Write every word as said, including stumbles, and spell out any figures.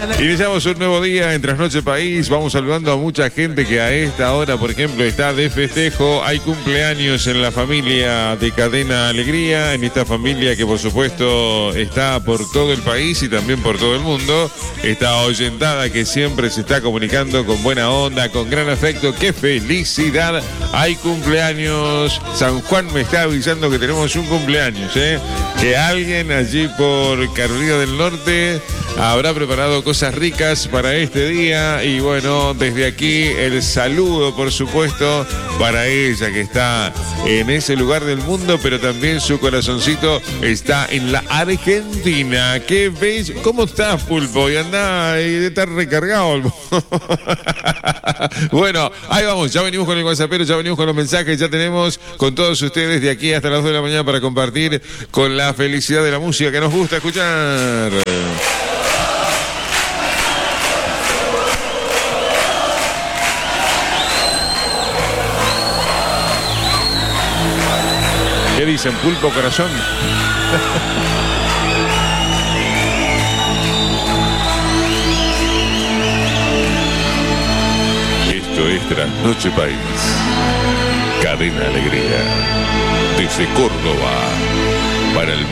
Iniciamos un nuevo día en Trasnoche País. Vamos saludando a mucha gente que a esta hora, por ejemplo, está de festejo. Hay cumpleaños en la familia de Cadena Alegría, en esta familia que por supuesto está por todo el país y también por todo el mundo. Esta oyentada que siempre se está comunicando con buena onda, con gran afecto. ¡Qué felicidad! Hay cumpleaños. San Juan me está avisando que tenemos un cumpleaños, ¿eh? Que alguien allí por Carolina del Norte habrá preparado cosas ricas para este día. Y bueno, desde aquí el saludo, por supuesto, para ella que está en ese lugar del mundo, pero también su corazoncito está en la Argentina. ¡Qué bello! ¿Cómo estás, Pulpo? Y anda y de estar recargado. Bueno, ahí vamos, ya venimos con el WhatsAppero, ya venimos con los mensajes, ya tenemos con todos ustedes de aquí hasta las dos de la mañana para compartir con la felicidad de la música que nos gusta escuchar. ¿Qué dicen, Pulpo, corazón? Esto es Trasnoche País. Cadena Alegría. Desde Córdoba para el